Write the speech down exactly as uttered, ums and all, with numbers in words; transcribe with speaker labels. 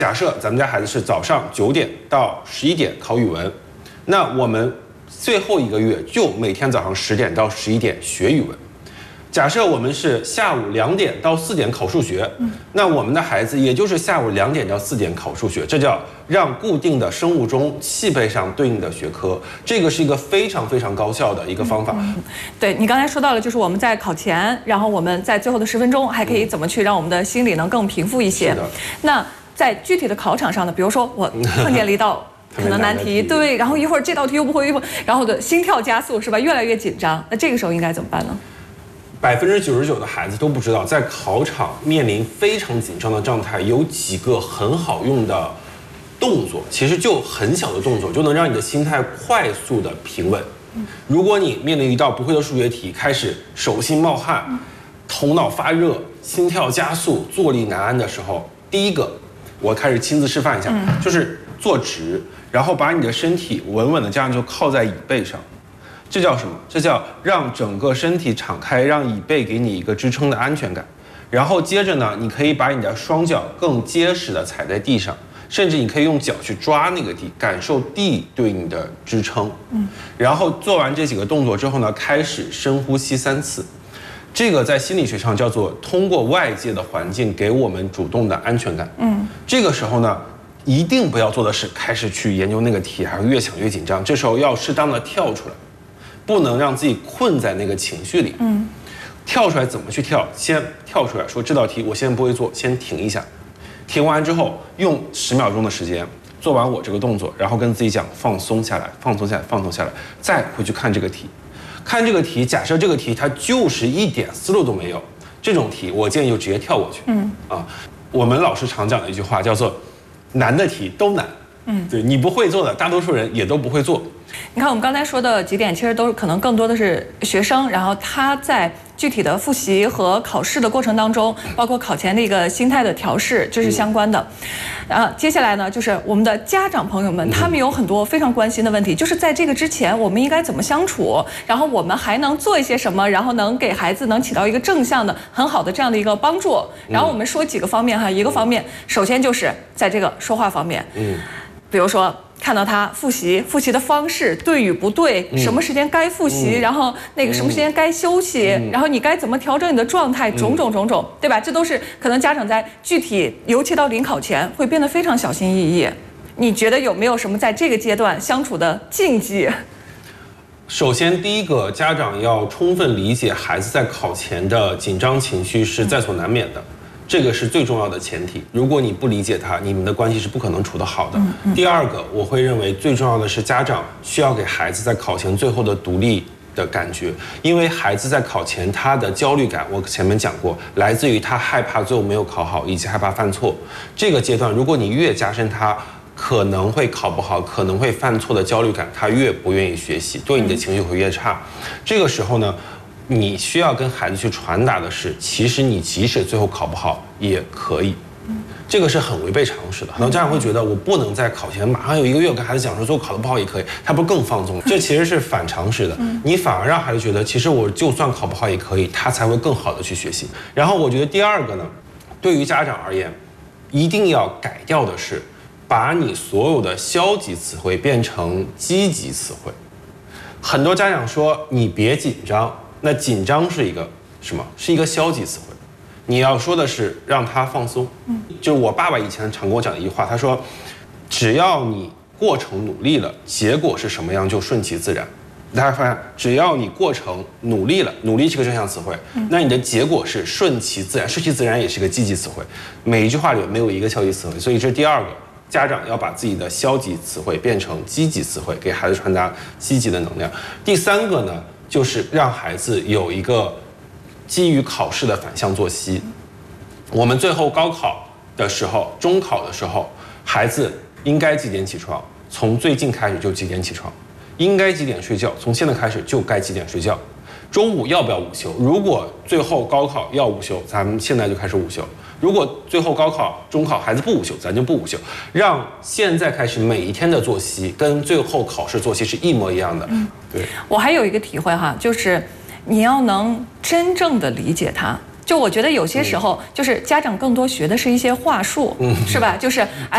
Speaker 1: 假设咱们家孩子是早上九点到十一点考语文，那我们最后一个月就每天早上十点到十一点学语文。假设我们是下午两点到四点考数学，那我们的孩子也就是下午两点到四点考数学，这叫让固定的生物钟契配上对应的学科，这个是一个非常非常高效的一个方法。
Speaker 2: 嗯、对你刚才说到了，就是我们在考前，然后我们在最后的十分钟还可以怎么去让我们的心理能更平复一些。
Speaker 1: 是的。
Speaker 2: 那在具体的考场上呢，比如说我碰见了一道可能难题，对，然后一会儿这道题又不会，一会儿，然后我的心跳加速，是吧？越来越紧张，那这个时候应该怎么办呢？
Speaker 1: 百分之九十九的孩子都不知道，在考场面临非常紧张的状态，有几个很好用的动作，其实就很小的动作，就能让你的心态快速的平稳。如果你面临一道不会的数学题，开始手心冒汗、头脑发热、心跳加速、坐立难安的时候，第一个，我开始亲自示范一下，嗯、就是坐直，然后把你的身体稳稳的这样就靠在椅背上。这叫什么？这叫让整个身体敞开，让椅背给你一个支撑的安全感。然后接着呢，你可以把你的双脚更结实的踩在地上，甚至你可以用脚去抓那个地，感受地对你的支撑。嗯。然后做完这几个动作之后呢，开始深呼吸三次。这个在心理学上叫做通过外界的环境给我们主动的安全感。嗯。这个时候呢，一定不要做的是开始去研究那个题，还是越想越紧张。这时候要适当的跳出来。不能让自己困在那个情绪里，嗯，跳出来怎么去跳？先跳出来说这道题我现在不会做，先停一下，停完之后用十秒钟的时间做完我这个动作，然后跟自己讲放松下来，放松下来，放松下来，再回去看这个题，看这个题，假设这个题它就是一点思路都没有，这种题我建议就直接跳过去，嗯啊，我们老师常讲的一句话叫做难的题都难，嗯，对你不会做的，大多数人也都不会做。
Speaker 2: 你看，我们刚才说的几点，其实都是可能更多的是学生，然后他在具体的复习和考试的过程当中，包括考前的一个心态的调试，这是相关的。啊，接下来呢，就是我们的家长朋友们，他们有很多非常关心的问题，就是在这个之前，我们应该怎么相处，然后我们还能做一些什么，然后能给孩子能起到一个正向的、很好的这样的一个帮助。然后我们说几个方面哈，一个方面，首先就是在这个说话方面，嗯，比如说。看到他复习，复习的方式对与不对，嗯、什么时间该复习，嗯、然后那个什么时间该休息，嗯、然后你该怎么调整你的状态，种种种种，对吧？这都是可能家长在具体，尤其到临考前会变得非常小心翼翼。你觉得有没有什么在这个阶段相处的禁忌？
Speaker 1: 首先，第一个，家长要充分理解孩子在考前的紧张情绪是在所难免的。嗯这个是最重要的前提。如果你不理解他，你们的关系是不可能处得好的。嗯嗯、第二个，我会认为最重要的是家长需要给孩子在考前最后的独立的感觉，因为孩子在考前他的焦虑感，我前面讲过，来自于他害怕最后没有考好，以及害怕犯错。这个阶段，如果你越加深他可能会考不好、可能会犯错的焦虑感，他越不愿意学习，对你的情绪会越差。这个时候呢？你需要跟孩子去传达的是，其实你即使最后考不好也可以，这个是很违背常识的。很多家长会觉得，我不能在考前马上有一个月跟孩子讲说，最后考得不好也可以，他不是更放纵？这其实是反常识的。你反而让孩子觉得，其实我就算考不好也可以，他才会更好的去学习。然后我觉得第二个呢，对于家长而言，一定要改掉的是，把你所有的消极词汇变成积极词汇。很多家长说，你别紧张。那紧张是一个什么？是一个消极词汇。你要说的是让他放松。嗯，就是我爸爸以前常跟我讲的一句话，他说，只要你过程努力了，结果是什么样就顺其自然。大家发现，只要你过程努力了，努力是个正向词汇，那你的结果是顺其自然。顺其自然也是个积极词汇。每一句话里没有一个消极词汇，所以这是第二个。家长要把自己的消极词汇变成积极词汇，给孩子传达积极的能量。第三个呢？就是让孩子有一个基于考试的反向作息。我们最后高考的时候、中考的时候，孩子应该几点起床？从最近开始就几点起床，应该几点睡觉？从现在开始就该几点睡觉。中午要不要午休？如果最后高考要午休，咱们现在就开始午休。如果最后高考、中考孩子不午休，咱就不午休。让现在开始每一天的作息跟最后考试作息是一模一样的。嗯，对。
Speaker 2: 我还有一个体会哈，就是你要能真正的理解他。就我觉得有些时候，就是家长更多学的是一些话术，嗯、是吧？就是哎。